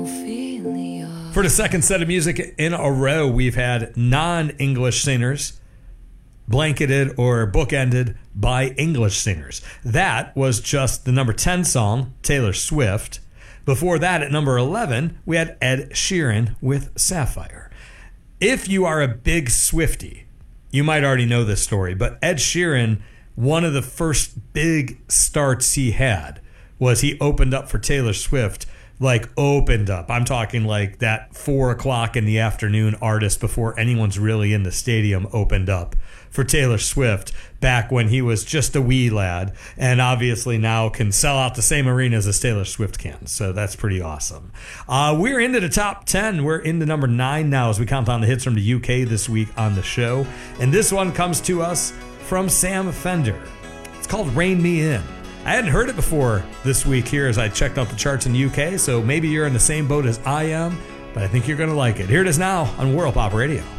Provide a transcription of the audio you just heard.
For the second set of music in a row, we've had non-English singers blanketed or bookended by English singers. That was just the number 10 song, Taylor Swift. Before that, at number 11, we had Ed Sheeran with Sapphire. If you are a big Swiftie, you might already know this story, but Ed Sheeran, one of the first big starts he had was he opened up for Taylor Swift, like opened up. I'm talking like that 4 o'clock in the afternoon artist before anyone's really in the stadium opened up for Taylor Swift back when he was just a wee lad, and obviously now can sell out the same arenas as Taylor Swift can. So that's pretty awesome. We're into the top 10. We're into number 9 now as we count down the hits from the UK this week on the show. And this one comes to us from Sam Fender. It's called Rein Me In. I hadn't heard it before this week here as I checked out the charts in the UK, so maybe you're in the same boat as I am, but I think you're going to like it. Here it is now on World Pop Radio.